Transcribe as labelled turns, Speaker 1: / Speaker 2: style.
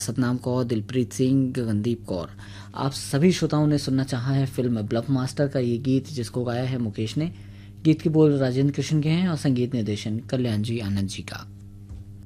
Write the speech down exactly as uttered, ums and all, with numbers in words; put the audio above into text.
Speaker 1: सतनाम कौर, दिलप्रीत सिंह, गगनदीप कौर। आप सभी श्रोताओं ने सुनना चाहा है फिल्म ब्लफ मास्टर का ये गीत, जिसको गाया है मुकेश ने। गीत के बोल राजेंद्र कृष्ण के हैं और संगीत निर्देशन कल्याण जी आनंद जी का।